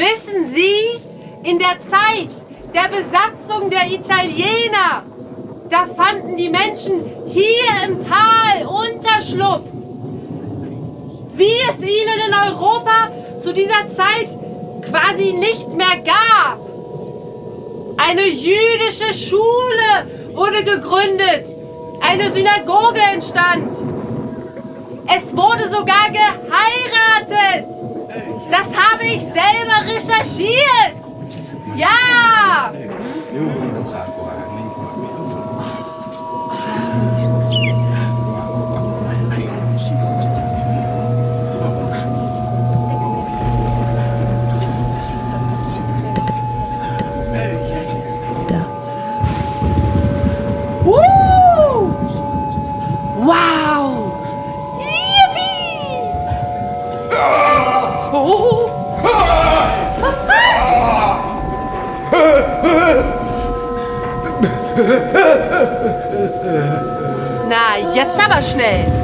Wissen Sie, in der Zeit der Besatzung der Italiener, da fanden die Menschen hier im Tal Unterschlupf, wie es ihnen in Europa zu dieser Zeit quasi nicht mehr gab. Eine jüdische Schule wurde gegründet, eine Synagoge entstand. Es wurde sogar geheiratet. Das habe ich selber recherchiert. Ja! Wow! Yippie! Oh. Na, jetzt aber schnell!